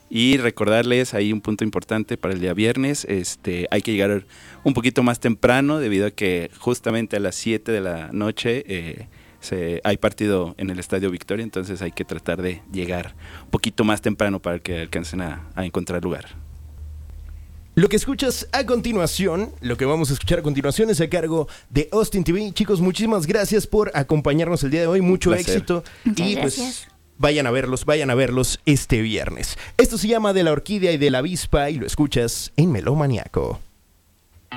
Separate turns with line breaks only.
Y recordarles ahí un punto importante para el día viernes, hay que llegar un poquito más temprano debido a que justamente a las 7 de la noche hay partido en el Estadio Victoria, entonces hay que tratar de llegar un poquito más temprano para que alcancen a encontrar lugar.
Lo que escuchas a continuación, lo que vamos a escuchar a continuación es a cargo de Austin TV. Chicos, muchísimas gracias por acompañarnos el día de hoy, mucho éxito.
Muchas
y
gracias.
pues vayan a verlos este viernes. Esto se llama De la Orquídea y de la Avispa y lo escuchas en Melómaniaco.